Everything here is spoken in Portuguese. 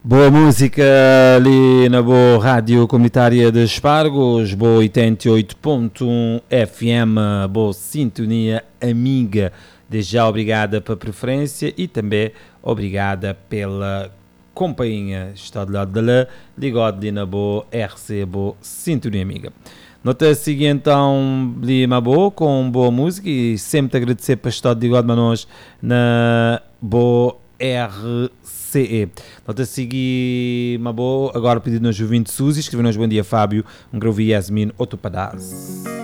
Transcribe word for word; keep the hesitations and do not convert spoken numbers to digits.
Boa música ali na boa rádio comunitária de Espargos, boa oitenta e oito ponto um F M, boa sintonia amiga. Desde já obrigada pela preferência e também obrigada pela companhia. Está do lado de lá, ligado ali na boa R C, boa sintonia amiga. Nota seguinte então, Lima boa, com boa música e sempre te agradecer para estar ligado a nós na boa R C E. Nota seguir uma boa, agora pedido nos vinte Suzy, escreveu-nos bom dia Fábio, um grave Yasmin, outro pedaço.